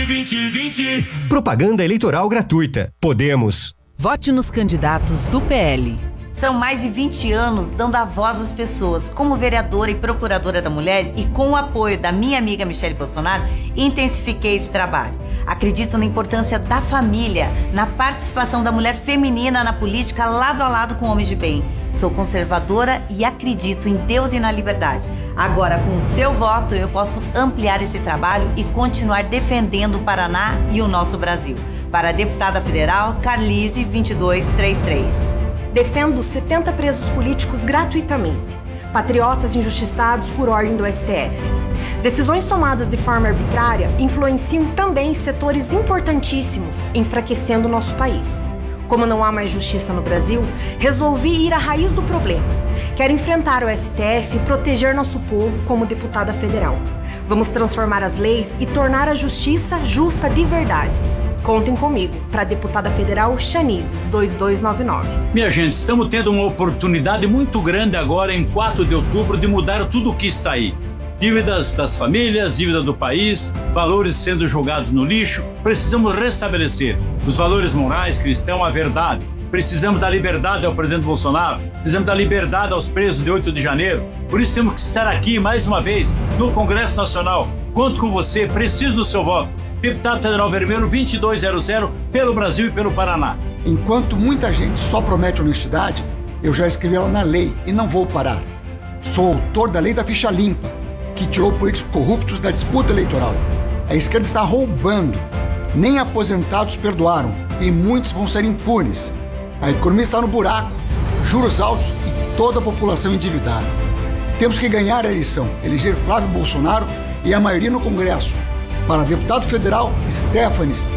2020. Propaganda eleitoral gratuita. Podemos. Vote nos candidatos do PL. São mais de 20 anos dando a voz às pessoas. Como vereadora e procuradora da mulher e com o apoio da minha amiga Michele Bolsonaro, intensifiquei esse trabalho. Acredito na importância da família, na participação da mulher feminina na política lado a lado com homens de bem. Sou conservadora e acredito em Deus e na liberdade. Agora, com o seu voto, eu posso ampliar esse trabalho e continuar defendendo o Paraná e o nosso Brasil. Para a deputada federal, Carlise 2233. Defendo 70 presos políticos gratuitamente. Patriotas injustiçados por ordem do STF. Decisões tomadas de forma arbitrária influenciam também setores importantíssimos, enfraquecendo o nosso país. Como não há mais justiça no Brasil, resolvi ir à raiz do problema. Quero enfrentar o STF e proteger nosso povo como deputada federal. Vamos transformar as leis e tornar a justiça justa de verdade. Contem comigo, para a deputada federal Chanizes 2299. Minha gente, estamos tendo uma oportunidade muito grande agora, em 4 de outubro, de mudar tudo o que está aí. Dívidas das famílias, dívida do país, valores sendo jogados no lixo. Precisamos restabelecer os valores morais, cristãos, a verdade. Precisamos da liberdade ao presidente Bolsonaro, precisamos da liberdade aos presos de 8 de janeiro. Por isso temos que estar aqui mais uma vez no Congresso Nacional. Conto com você, preciso do seu voto. Deputado Federal Vermelho 2200 pelo Brasil e pelo Paraná. Enquanto muita gente só promete honestidade, eu já escrevi ela na lei e não vou parar. Sou autor da lei da ficha limpa, que tirou políticos corruptos da disputa eleitoral. A esquerda está roubando. Nem aposentados perdoaram e muitos vão ser impunes. A economia está no buraco, juros altos e toda a população endividada. Temos que ganhar a eleição, eleger Flávio Bolsonaro e a maioria no Congresso. Para deputado federal, Stefanes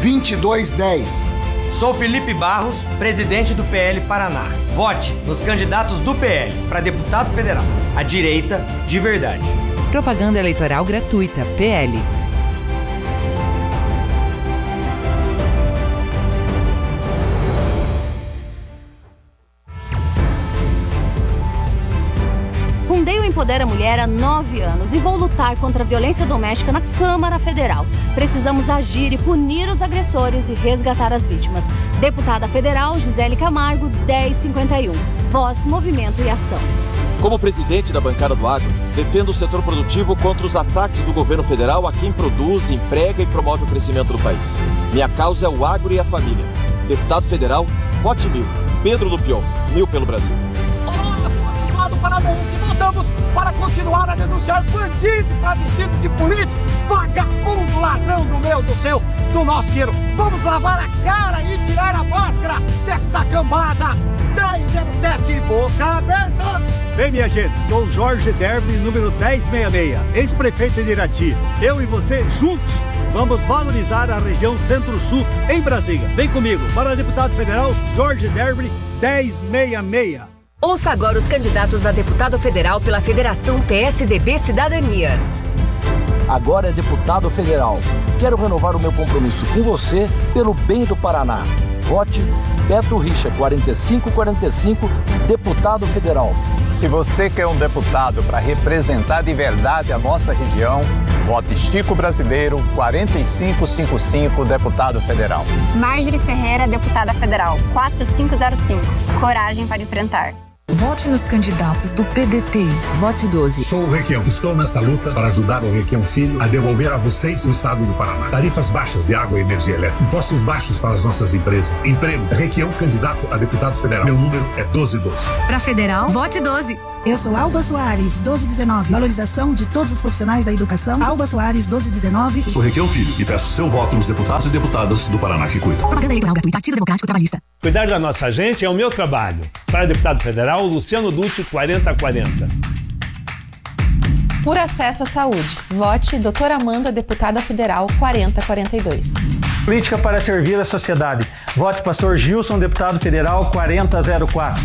2210. Sou Felipe Barros, presidente do PL Paraná. Vote nos candidatos do PL para deputado federal. A direita de verdade. Propaganda eleitoral gratuita. PL. Fundei o Empodera Mulher há 9 anos e vou lutar contra a violência doméstica na Câmara Federal. Precisamos agir e punir os agressores e resgatar as vítimas. Deputada Federal Gisele Camargo, 1051. Voz, movimento e ação. Como presidente da bancada do agro, defendo o setor produtivo contra os ataques do governo federal a quem produz, emprega e promove o crescimento do país. Minha causa é o agro e a família. Deputado federal, vote 1000. Pedro Lupion, 1000 pelo Brasil. Parabéns, e voltamos para continuar a denunciar bandidos travestidos de político, vagabundo, ladrão do meu, do seu, do nosso dinheiro. Vamos lavar a cara e tirar a máscara desta cambada. 1007, boca aberta. Bem, minha gente, sou Jorge Derby, número 1066, ex-prefeito de Irati. Eu e você, juntos, vamos valorizar a região Centro-Sul em Brasília. Vem comigo, para deputado federal, Jorge Derby, 1066. Ouça agora os candidatos a deputado federal pela Federação PSDB Cidadania. Agora é deputado federal. Quero renovar o meu compromisso com você pelo bem do Paraná. Vote Beto Richa, 4545, deputado federal. Se você quer um deputado para representar de verdade a nossa região, vote Chico Brasileiro, 4555, deputado federal. Marjorie Ferreira, deputada federal, 4505. Coragem para enfrentar. Vote nos candidatos do PDT. Vote 12. Sou o Requião. Estou nessa luta para ajudar o Requião Filho a devolver a vocês o estado do Paraná. Tarifas baixas de água e energia elétrica. Impostos baixos para as nossas empresas. Emprego. Requião, candidato a deputado federal. Meu número é 1212. Para federal, vote 12. Eu sou Alba Soares, 1219. Valorização de todos os profissionais da educação. Alba Soares, 1219. Sou Requião Filho e peço seu voto nos deputados e deputadas do Paraná que cuidam. Propaganda eleitoral gratuita. Partido Democrático Trabalhista. Cuidar da nossa gente é o meu trabalho. Para deputado federal, Luciano Dutti, 4040. Por acesso à saúde, vote doutora Amanda, deputada federal, 4042. Política para servir a sociedade. Vote pastor Gilson, deputado federal, 4004.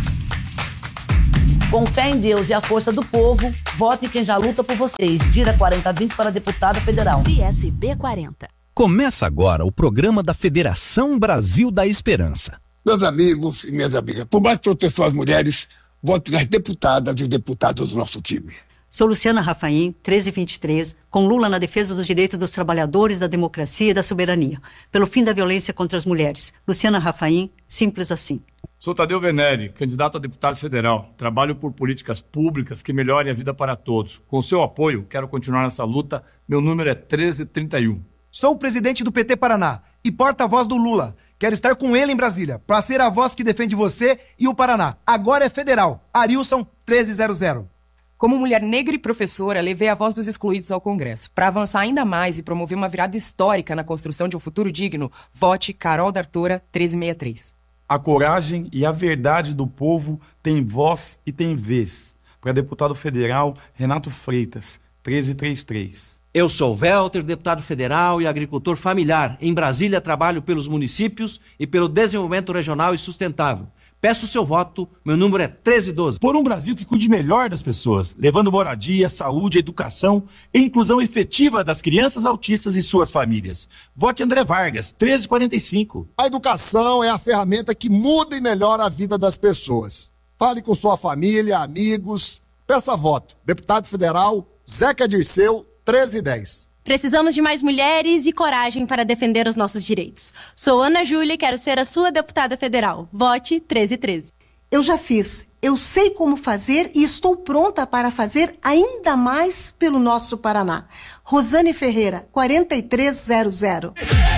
Com fé em Deus e a força do povo, vote quem já luta por vocês. Dira 4020 para deputada federal. PSB 40. Começa agora o programa da Federação Brasil da Esperança. Meus amigos e minhas amigas, por mais proteção às mulheres, vote nas deputadas e deputados do nosso time. Sou Luciana Rafaim, 1323, com Lula na defesa dos direitos dos trabalhadores, da democracia e da soberania. Pelo fim da violência contra as mulheres. Luciana Rafaim, simples assim. Sou Tadeu Venere, candidato a deputado federal. Trabalho por políticas públicas que melhorem a vida para todos. Com seu apoio, quero continuar nessa luta. Meu número é 1331. Sou o presidente do PT Paraná e porta-voz do Lula. Quero estar com ele em Brasília, para ser a voz que defende você e o Paraná. Agora é federal. Arilson 1300. Como mulher negra e professora, levei a voz dos excluídos ao Congresso. Para avançar ainda mais e promover uma virada histórica na construção de um futuro digno, vote Carol D'Artora 1363. A coragem e a verdade do povo têm voz e têm vez. Para deputado federal, Renato Freitas, 1333. Eu sou Welter, deputado federal e agricultor familiar. Em Brasília, trabalho pelos municípios e pelo desenvolvimento regional e sustentável. Peço seu voto, meu número é 1312. Por um Brasil que cuide melhor das pessoas, levando moradia, saúde, educação e inclusão efetiva das crianças autistas e suas famílias. Vote André Vargas, 1345. A educação é a ferramenta que muda e melhora a vida das pessoas. Fale com sua família, amigos, peça voto. Deputado federal, Zeca Dirceu, 1310. Precisamos de mais mulheres e coragem para defender os nossos direitos. Sou Ana Júlia e quero ser a sua deputada federal. Vote 1313. Eu já fiz, eu sei como fazer e estou pronta para fazer ainda mais pelo nosso Paraná. Rosane Ferreira, 4300.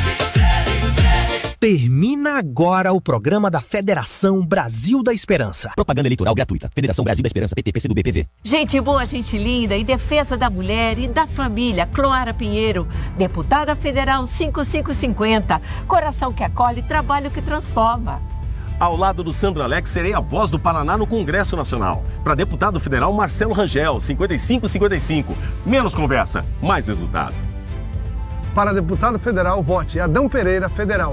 Termina agora o programa da Federação Brasil da Esperança. Propaganda eleitoral gratuita. Federação Brasil da Esperança, PT, PCdoB, PV. Gente boa, gente linda e defesa da mulher e da família. Cloara Pinheiro, deputada federal 5550. Coração que acolhe, trabalho que transforma. Ao lado do Sandro Alex, serei a voz do Paraná no Congresso Nacional. Para deputado federal, Marcelo Rangel, 5555. Menos conversa, mais resultado. Para deputado federal, vote Adão Pereira, federal,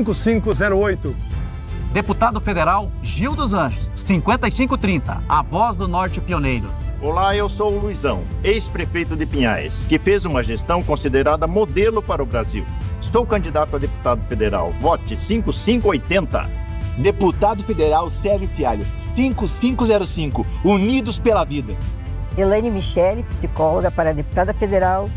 5508. Deputado federal, Gil dos Anjos, 5530, a voz do Norte Pioneiro. Olá, eu sou o Luizão, ex-prefeito de Pinhais, que fez uma gestão considerada modelo para o Brasil. Sou candidato a deputado federal, vote 5580. Deputado federal, Sérgio Fialho, 5505, Unidos pela Vida. Elaine Michele, psicóloga, para deputada federal,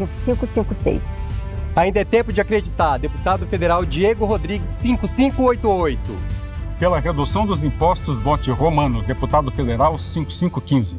5556. Ainda é tempo de acreditar. Deputado federal Diego Rodrigues, 5588. Pela redução dos impostos, vote Romano, deputado federal 5515.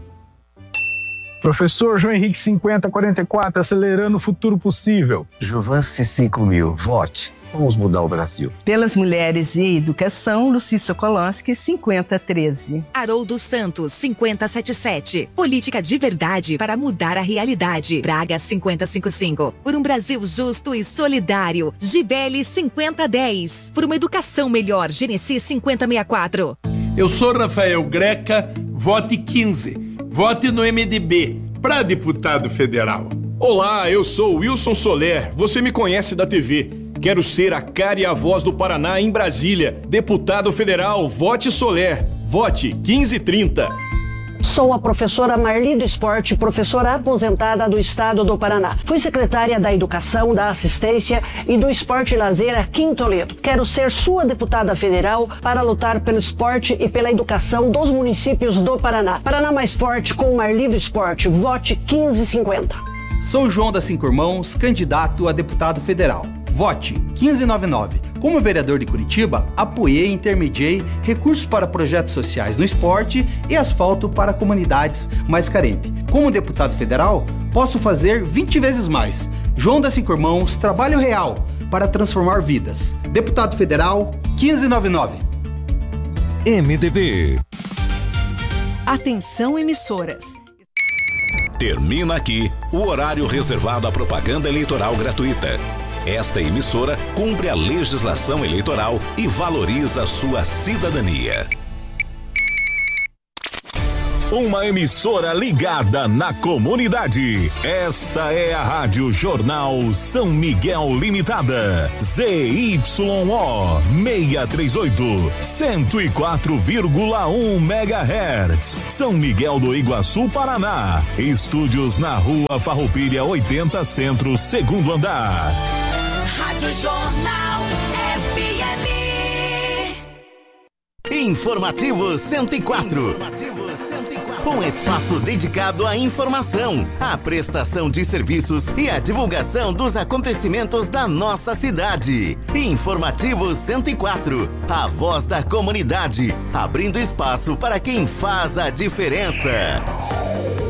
Professor João Henrique 5044, acelerando o futuro possível. Juvance 5000, vote. Vamos mudar o Brasil. Pelas mulheres e educação, Luci Sokolowski, 5013. Haroldo Santos, 5077. Política de verdade para mudar a realidade. Braga, 5055. Por um Brasil justo e solidário. Gibeli, 5010. Por uma educação melhor. Genesi, 5064. Eu sou Rafael Greca, vote 15. Vote no MDB, para deputado federal. Olá, eu sou Wilson Soler. Você me conhece da TV. Quero ser a cara e a voz do Paraná em Brasília. Deputado federal, vote Soler. Vote 1530. Sou a professora Marli do Esporte, professora aposentada do Estado do Paraná. Fui secretária da Educação, da Assistência e do Esporte e Lazer aqui em Toledo. Quero ser sua deputada federal para lutar pelo esporte e pela educação dos municípios do Paraná. Paraná mais forte com Marli do Esporte. Vote 1550. Sou João das Cinco Irmãos, candidato a deputado federal. Vote 1599. Como vereador de Curitiba, apoiei e intermediei recursos para projetos sociais no esporte e asfalto para comunidades mais carentes. Como deputado federal, posso fazer 20 vezes mais. João das Cinco Irmãos, trabalho real para transformar vidas. Deputado federal 1599. MDB. Atenção, emissoras. Termina aqui o horário reservado à propaganda eleitoral gratuita. Esta emissora cumpre a legislação eleitoral e valoriza a sua cidadania. Uma emissora ligada na comunidade. Esta é a Rádio Jornal São Miguel Limitada. ZYO 638, 104,1 MHz. São Miguel do Iguaçu, Paraná. Estúdios na Rua Farroupilha 80, Centro, segundo andar. Rádio Jornal FM. Informativo 104. um espaço dedicado à informação, à prestação de serviços e à divulgação dos acontecimentos da nossa cidade. Informativo 104, a voz da comunidade, abrindo espaço para quem faz a diferença.